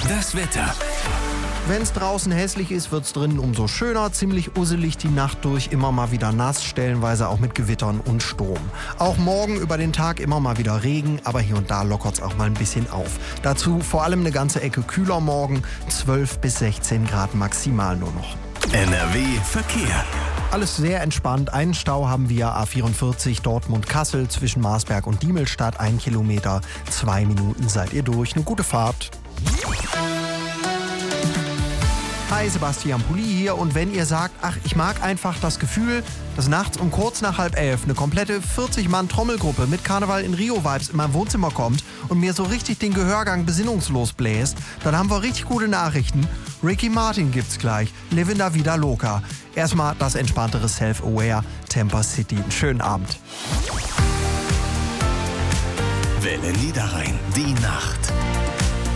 Das Wetter. Wenn es draußen hässlich ist, wird es drinnen umso schöner. Ziemlich usselig die Nacht durch, immer mal wieder nass, stellenweise auch mit Gewittern und Sturm. Auch morgen über den Tag immer mal wieder Regen, aber hier und da lockert es auch mal ein bisschen auf. Dazu vor allem eine ganze Ecke kühler morgen, 12 bis 16 Grad maximal nur noch. NRW Verkehr. Alles sehr entspannt. Einen Stau haben wir A44 Dortmund-Kassel zwischen Marsberg und Diemelstadt. 1 Kilometer, 2 Minuten seid ihr durch. Eine gute Fahrt. Hi, Sebastian Pulli hier, und wenn ihr sagt, ach, ich mag einfach das Gefühl, dass nachts um kurz nach 10:30 eine komplette 40-Mann-Trommelgruppe mit Karneval in Rio-Vibes in mein Wohnzimmer kommt und mir so richtig den Gehörgang besinnungslos bläst, dann haben wir richtig gute Nachrichten. Ricky Martin gibt's gleich, Livin' La Vida Loca. Erstmal das entspanntere Self-Aware, Temper City. Einen schönen Abend. Welle Niederrhein, die Nacht.